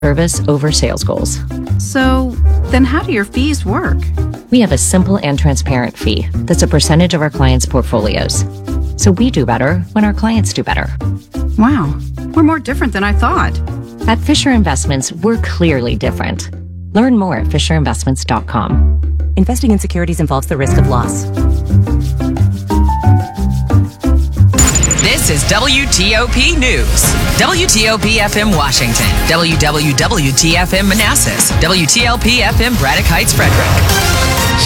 service over sales goals. So then how do your fees work? We have a simple and transparent fee that's a percentage of our clients' portfolios. So we do better when our clients do better. Wow, we're more different than I thought. At Fisher Investments, we're clearly different. Learn more at FisherInvestments.com. Investing in securities involves the risk of loss. This is WTOP News. WTOP FM Washington. WWWT-FM Manassas. WTLP FM Braddock Heights, Frederick.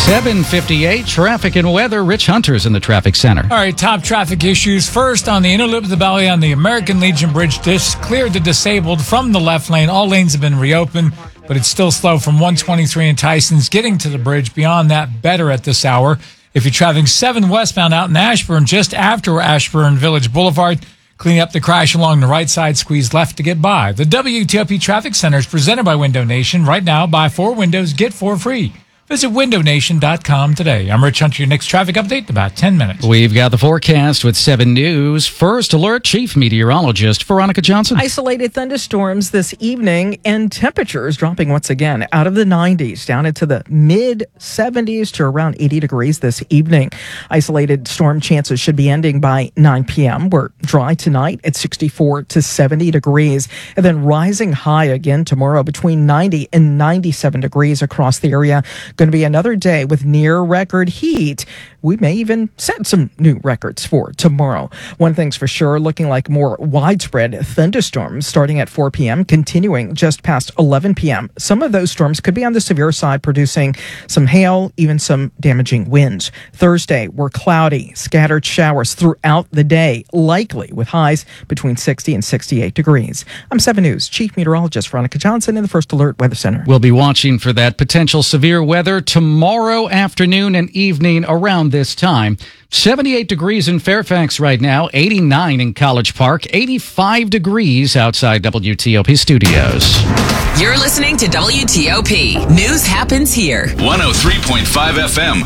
7:58, traffic and weather. Rich Hunter's in the traffic center. All right, top traffic issues. First, on the inner loop of the Valley on the American Legion Bridge, cleared the disabled from the left lane. All lanes have been reopened, but it's still slow from 123 in Tyson's getting to the bridge. Beyond that, better at this hour. If you're traveling 7 westbound out in Ashburn, just after Ashburn Village Boulevard, clean up the crash along the right side, squeeze left to get by. The WTOP Traffic Center is presented by Window Nation. Right now, buy 4 windows, get 4 free. Visit windownation.com today. I'm Rich Hunter, your next traffic update in about 10 minutes. We've got the forecast with 7 News. First alert, Chief Meteorologist Veronica Johnson. Isolated thunderstorms this evening and temperatures dropping once again out of the 90s down into the mid-70s to around 80 degrees this evening. Isolated storm chances should be ending by 9 p.m. We're dry tonight at 64 to 70 degrees and then rising high again tomorrow between 90 and 97 degrees across the area. Going to be another day with near record heat. We may even set some new records for tomorrow. One thing's for sure, looking like more widespread thunderstorms starting at 4 p.m., continuing just past 11 p.m. Some of those storms could be on the severe side, producing some hail, even some damaging winds. Thursday, we're cloudy, scattered showers throughout the day, likely with highs between 60 and 68 degrees. I'm 7 News Chief Meteorologist Veronica Johnson in the First Alert Weather Center. We'll be watching for that potential severe weather tomorrow afternoon and evening around this time. 78 degrees in Fairfax right now, 89 in College Park, 85 degrees outside WTOP studios. You're listening to WTOP. News happens here. 103.5 FM,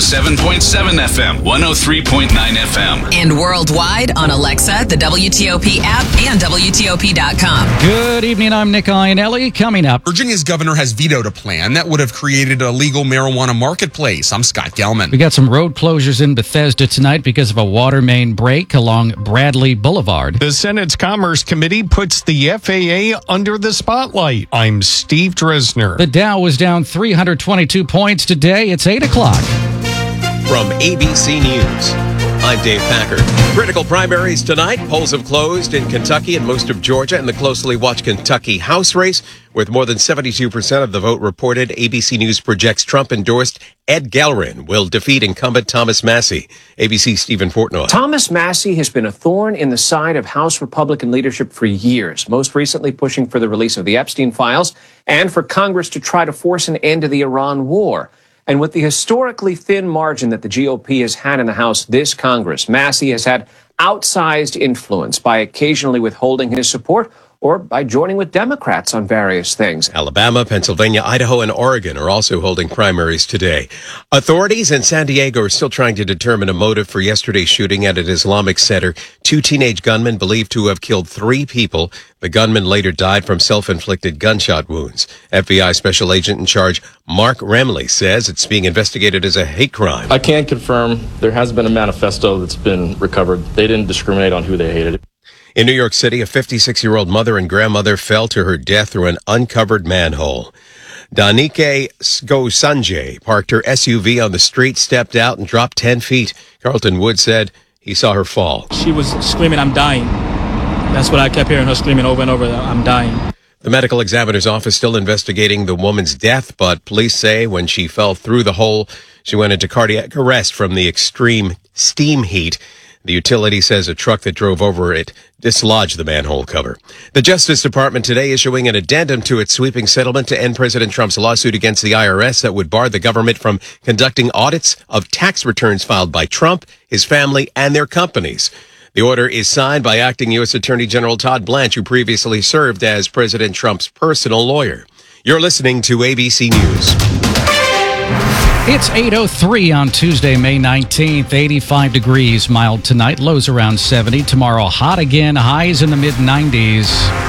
107.7 FM, 103.9 FM. And worldwide on Alexa, the WTOP app, and WTOP.com. Good evening, I'm Nick Iannelli. Coming up, Virginia's governor has vetoed a plan that would have created a legal marijuana marketplace. I'm Scott Gelman. We got some road closures in Bethesda tonight because of a water main break along Bradley Boulevard. The Senate's Commerce Committee puts the FAA under the spotlight. I'm Steve Dresner. The Dow was down 322 points today. It's 8 o'clock. From ABC News, I'm Dave Packard. Critical primaries tonight. Polls have closed in Kentucky and most of Georgia in the closely watched Kentucky House race. With more than 72% of the vote reported, ABC News projects Trump-endorsed Ed Gelrin will defeat incumbent Thomas Massie. ABC's Stephen Portnoy. Thomas Massie has been a thorn in the side of House Republican leadership for years, most recently pushing for the release of the Epstein files and for Congress to try to force an end to the Iran war. And with the historically thin margin that the GOP has had in the House this Congress, Massie has had outsized influence by occasionally withholding his support or by joining with Democrats on various things. Alabama, Pennsylvania, Idaho, and Oregon are also holding primaries today. Authorities in San Diego are still trying to determine a motive for yesterday's shooting at an Islamic center. 2 teenage gunmen believed to have killed 3 people. The gunman later died from self-inflicted gunshot wounds. FBI Special Agent in charge Mark Remley says it's being investigated as a hate crime. I can confirm there has been a manifesto that's been recovered. They didn't discriminate on who they hated. In New York City, a 56-year-old mother and grandmother fell to her death through an uncovered manhole. Danike Skosanjay parked her SUV on the street, stepped out, and dropped 10 feet. Carlton Wood said he saw her fall. She was screaming, "I'm dying." That's what I kept hearing her screaming over and over, "I'm dying." The medical examiner's office still investigating the woman's death, but police say when she fell through the hole, she went into cardiac arrest from the extreme steam heat. The utility says a truck that drove over it dislodged the manhole cover. The Justice Department today issuing an addendum to its sweeping settlement to end President Trump's lawsuit against the IRS that would bar the government from conducting audits of tax returns filed by Trump, his family, and their companies. The order is signed by acting U.S. Attorney General Todd Blanche, who previously served as President Trump's personal lawyer. You're listening to ABC News. It's 8:03 on Tuesday, May 19th. 85 degrees, mild tonight. Lows around 70. Tomorrow, hot again. Highs in the mid-90s.